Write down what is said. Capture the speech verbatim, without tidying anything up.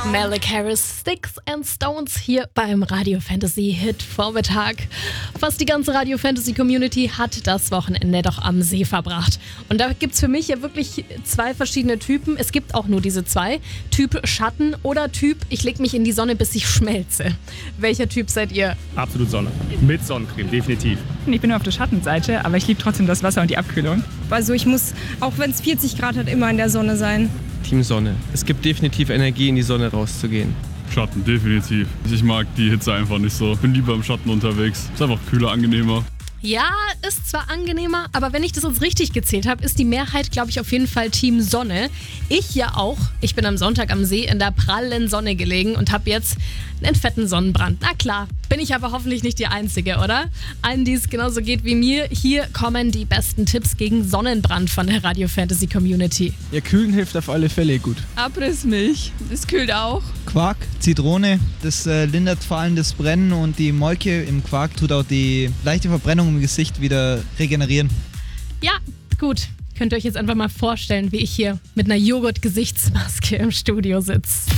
Malik Harris, Sticks and Stones hier beim Radio Fantasy Hit Vormittag. Fast die ganze Radio Fantasy Community hat das Wochenende doch am See verbracht. Und da gibt's für mich ja wirklich zwei verschiedene Typen. Es gibt auch nur diese zwei. Typ Schatten oder Typ, ich leg mich in die Sonne, bis ich schmelze. Welcher Typ seid ihr? Absolut Sonne. Mit Sonnencreme, definitiv. Ich bin nur auf der Schattenseite, aber ich liebe trotzdem das Wasser und die Abkühlung. Also ich muss, auch wenn es vierzig Grad hat, immer in der Sonne sein. Team Sonne. Es gibt definitiv Energie, in die Sonne rauszugehen. Schatten, definitiv. Ich mag die Hitze einfach nicht so. Bin lieber im Schatten unterwegs. Ist einfach kühler, angenehmer. Ja, ist zwar angenehmer, aber wenn ich das jetzt richtig gezählt habe, ist die Mehrheit, glaube ich, auf jeden Fall Team Sonne. Ich ja auch. Ich bin am Sonntag am See in der prallen Sonne gelegen und habe jetzt einen fetten Sonnenbrand. Na klar, bin ich aber hoffentlich nicht die Einzige, oder? Allen, die es genauso geht wie mir, hier kommen die besten Tipps gegen Sonnenbrand von der Radio Fantasy Community. Ja, kühlen hilft auf alle Fälle gut. Abrissmilch, das kühlt auch. Quark, Zitrone, das äh, lindert vor allem das Brennen und die Molke im Quark tut auch die leichte Verbrennung im Gesicht wieder regenerieren. Ja, gut. Könnt ihr euch jetzt einfach mal vorstellen, wie ich hier mit einer Joghurt-Gesichtsmaske im Studio sitze.